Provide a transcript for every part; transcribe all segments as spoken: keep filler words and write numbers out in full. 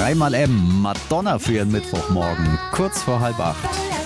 Dreimal M, Madonna für ihren Mittwochmorgen, kurz vor halb acht.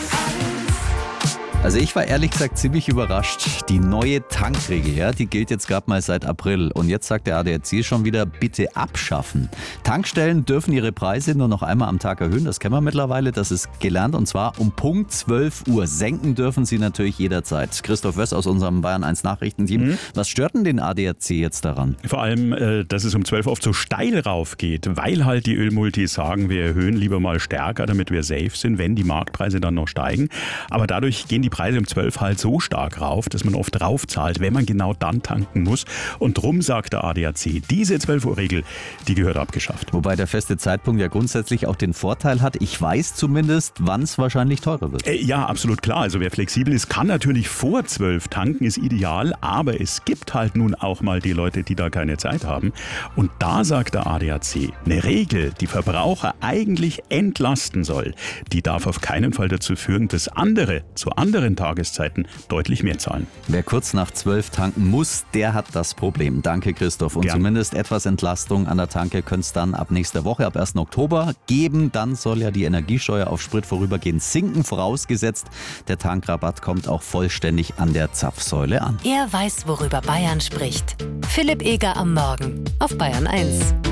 Also ich war ehrlich gesagt ziemlich überrascht. Die neue Tankregel, ja, die gilt jetzt gerade mal seit April. Und jetzt sagt der A D A C schon wieder, bitte abschaffen. Tankstellen dürfen ihre Preise nur noch einmal am Tag erhöhen. Das kennen wir mittlerweile, das ist gelernt. Und zwar um Punkt zwölf Uhr. Senken dürfen sie natürlich jederzeit. Christoph Wöss aus unserem Bayern eins Nachrichtenteam. Mhm. Was stört denn den A D A C jetzt daran? Vor allem, äh, dass es um zwölf oft so steil rauf geht, weil halt die Ölmultis sagen, wir erhöhen lieber mal stärker, damit wir safe sind, wenn die Marktpreise dann noch steigen. Aber dadurch gehen die Preise um zwölf halt so stark rauf, dass man oft draufzahlt, wenn man genau dann tanken muss. Und drum sagt der A D A C, diese zwölf Uhr Regel, die gehört abgeschafft. Wobei der feste Zeitpunkt ja grundsätzlich auch den Vorteil hat, ich weiß zumindest, wann es wahrscheinlich teurer wird. Äh, ja, absolut klar. Also wer flexibel ist, kann natürlich vor zwölf tanken, ist ideal. Aber es gibt halt nun auch mal die Leute, die da keine Zeit haben. Und da sagt der A D A C, eine Regel, die Verbraucher eigentlich entlasten soll, die darf auf keinen Fall dazu führen, dass andere zu anderen Tageszeiten deutlich mehr zahlen. Wer kurz nach zwölf tanken muss, der hat das Problem. Danke, Christoph. Und Gern. Zumindest etwas Entlastung an der Tanke könnte es dann ab nächster Woche, ab ersten Oktober geben. Dann soll ja die Energiesteuer auf Sprit vorübergehend sinken, vorausgesetzt, der Tankrabatt kommt auch vollständig an der Zapfsäule an. Er weiß, worüber Bayern spricht. Philipp Eger am Morgen auf Bayern eins.